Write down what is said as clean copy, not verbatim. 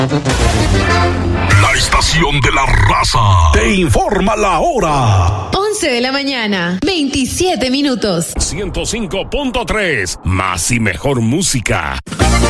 La estación de la raza te informa la hora. 11 de la mañana, 27 minutos. 105.3, más y mejor música.